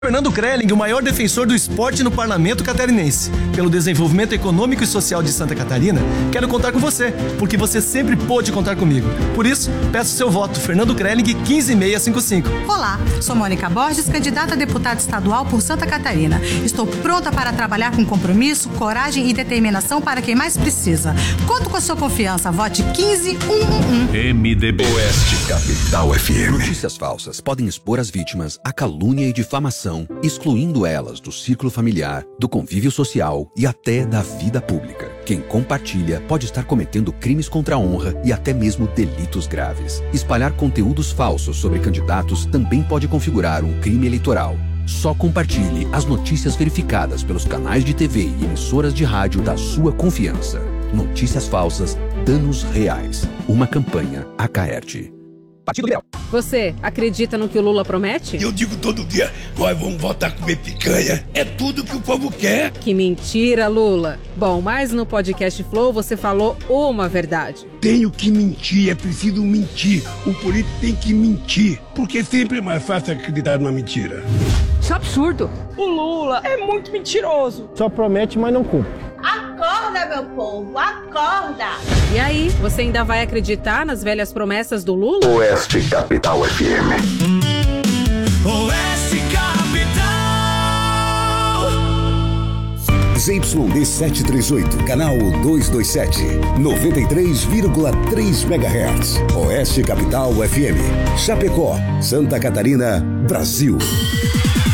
Fernando Krelling, o maior defensor do esporte no parlamento catarinense. Pelo desenvolvimento econômico e social de Santa Catarina, quero contar com você, porque você sempre pôde contar comigo. Por isso, peço seu voto, Fernando Krelling, 15655. Olá, sou Mônica Borges, candidata a deputada estadual por Santa Catarina. Estou pronta para trabalhar com compromisso, coragem e determinação para quem mais precisa. Conto com a sua confiança. Vote 15111. MDB. Oeste Capital FM. Notícias falsas podem expor as vítimas à calúnia e difamação, excluindo elas do círculo familiar, do convívio social e até da vida pública. Quem compartilha pode estar cometendo crimes contra a honra e até mesmo delitos graves. Espalhar conteúdos falsos sobre candidatos também pode configurar um crime eleitoral. Só compartilhe as notícias verificadas pelos canais de TV e emissoras de rádio da sua confiança. Notícias falsas, danos reais. Uma campanha Acaerte. Partido Liberal. Você acredita no que o Lula promete? Eu digo todo dia, nós vamos voltar a comer picanha. É tudo que o povo quer. Que mentira, Lula. Bom, mas no podcast Flow você falou uma verdade. Tenho que mentir, é preciso mentir. O político tem que mentir, porque sempre é mais fácil acreditar numa mentira. Isso é absurdo. O Lula é muito mentiroso. Só promete, mas não cumpre. Acorda, meu povo, acorda! E aí, você ainda vai acreditar nas velhas promessas do Lula? Oeste Capital FM. Oeste Capital. ZYD 738, canal 227, 93,3 MHz. Oeste Capital FM. Chapecó, Santa Catarina, Brasil.